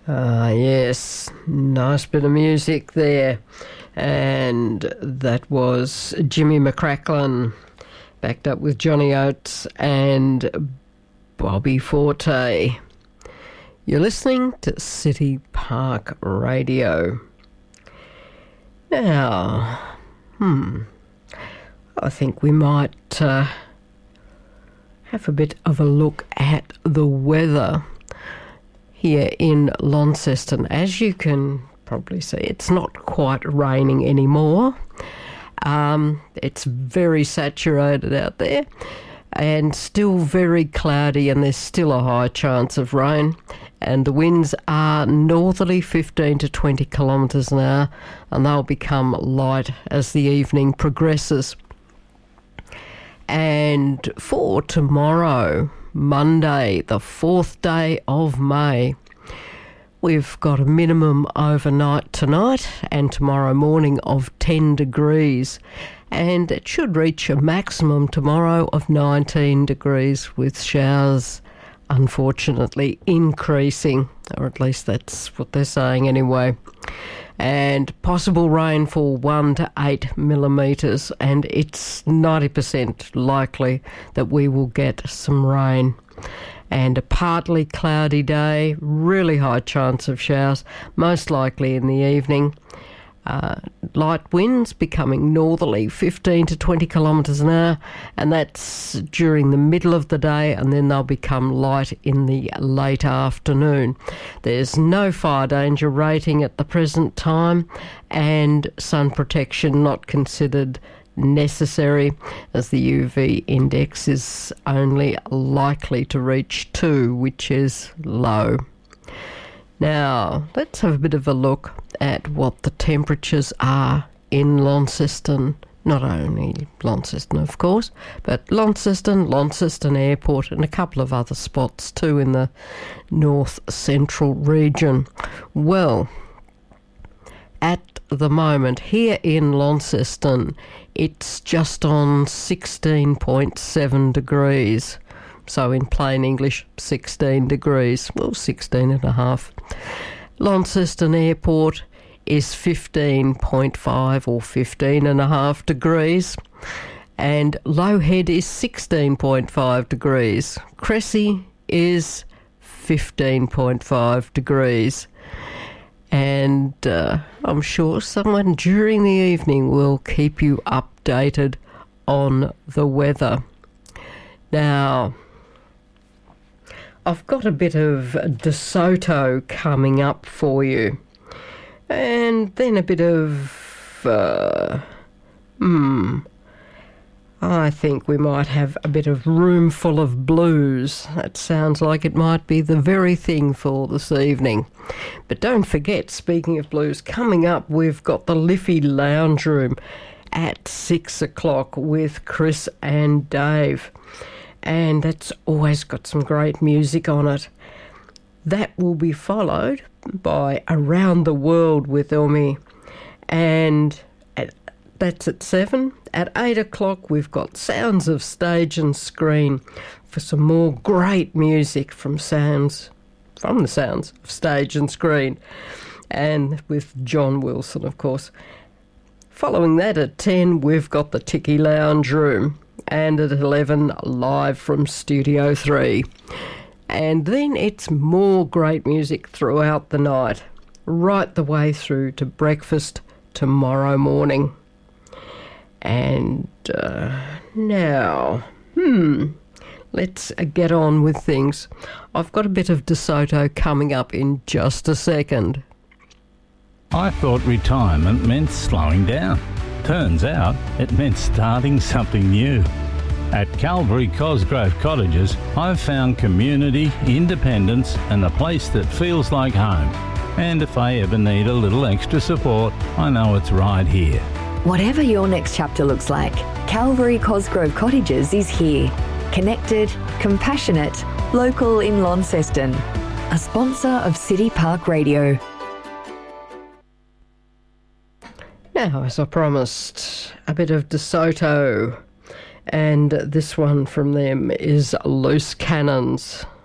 Yes, nice bit of music there. And that was Jimmy McCracklin, backed up with Johnny Oates and Bobby Forte. You're listening to City Park Radio. Now, I think we might have a bit of a look at the weather here in Launceston. As you can probably see, it's not quite raining anymore. It's very saturated out there and still very cloudy, and there's still a high chance of rain. And the winds are northerly 15 to 20 kilometres an hour, and they'll become light as the evening progresses. And for tomorrow, Monday, the 4th day of May, we've got a minimum overnight tonight and tomorrow morning of 10 degrees. And it should reach a maximum tomorrow of 19 degrees, with showers unfortunately increasing, or at least that's what they're saying anyway. And possible rainfall 1 to 8 millimetres, and it's 90% likely that we will get some rain. And a partly cloudy day, really high chance of showers, most likely in the evening. Light winds becoming northerly 15 to 20 kilometres an hour, and that's during the middle of the day, and then they'll become light in the late afternoon. There's no fire danger rating at the present time, and sun protection not considered necessary, as the UV index is only likely to reach 2, which is low. Now, let's have a bit of a look at what the temperatures are in Launceston. Not only Launceston, of course, but Launceston Airport, and a couple of other spots too in the north central region. Well, at the moment here in Launceston, it's just on 16.7 degrees. So in plain English, 16 degrees. Well, 16 and a half. Launceston Airport is 15.5 or 15 and a half degrees. And Low Head is 16.5 degrees. Cressy is 15.5 degrees. And I'm sure someone during the evening will keep you updated on the weather. Now, I've got a bit of DeSoto coming up for you. And then a bit of, I think we might have a bit of Room Full of Blues. That sounds like it might be the very thing for this evening. But don't forget, speaking of blues, coming up we've got the Liffey Lounge Room at 6 o'clock with Chris and Dave. And that's always got some great music on it. That will be followed by Around the World with Umi, and that's at 7. At 8 o'clock we've got Sounds of Stage and Screen for some more great music from the Sounds of Stage and Screen, and with John Wilson, of course. Following that at 10 we've got the Tiki Lounge Room, and at 11 live from Studio 3. And then it's more great music throughout the night, right the way through to breakfast tomorrow morning. And now, let's get on with things. I've got a bit of DeSoto coming up in just a second. I thought retirement meant slowing down. Turns out it meant starting something new. At Calvary Cosgrove Cottages, I've found community, independence, and a place that feels like home. And if I ever need a little extra support, I know it's right here. Whatever your next chapter looks like, Calvary Cosgrove Cottages is here. Connected, compassionate, local in Launceston. A sponsor of City Park Radio. Now, as I promised, a bit of DeSoto. And this one from them is Loose Cannons.